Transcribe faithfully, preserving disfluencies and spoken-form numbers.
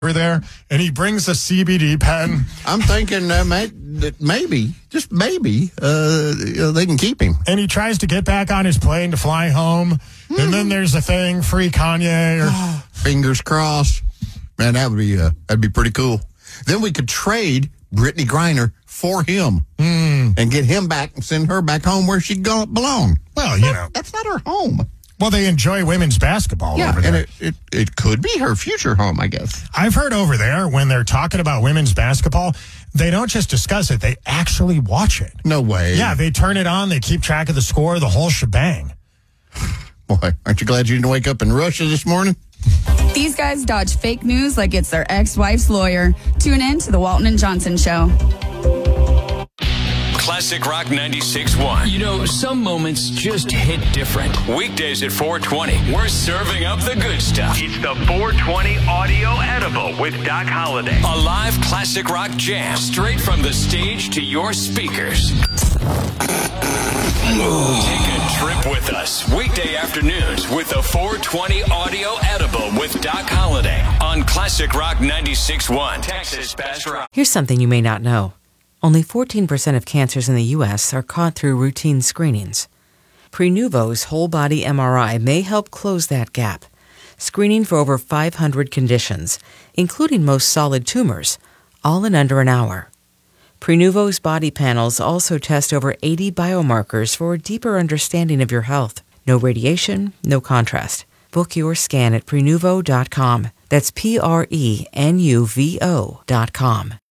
over there, and he brings a C B D pen. I'm thinking uh, may, that maybe, just maybe, uh, you know, they can keep him. And he tries to get back on his plane to fly home. Mm. And then there's a thing, free Kanye. Or Fingers crossed. Man, that would be uh, that'd be pretty cool. Then we could trade Brittany Griner for him mm. and get him back and send her back home where she go belong. Well, you know. That's not her home. Well, they enjoy women's basketball yeah, over there. and it, it, it could be her future home, I guess. I've heard over there, when they're talking about women's basketball, they don't just discuss it, they actually watch it. No way. Yeah, they turn it on, they keep track of the score, the whole shebang. Boy, aren't you glad you didn't wake up in Russia this morning? These guys dodge fake news like it's their ex-wife's lawyer. Tune in to the Walton and Johnson Show. Classic Rock ninety-six point one. You know, some moments just hit different. Weekdays at four twenty, we're serving up the good stuff. It's the four twenty Audio Edible with Doc Holliday. A live classic rock jam straight from the stage to your speakers. Take a trip with us weekday afternoons with the four twenty Audio Edible with Doc Holliday on Classic Rock ninety-six point one. Texas Best Rock. Here's something you may not know. Only fourteen percent of cancers in the U S are caught through routine screenings. Prenuvo's whole-body M R I may help close that gap, screening for over five hundred conditions, including most solid tumors, all in under an hour. Prenuvo's body panels also test over eighty biomarkers for a deeper understanding of your health. No radiation, no contrast. Book your scan at Prenuvo dot com. That's P R E N U V O dot com.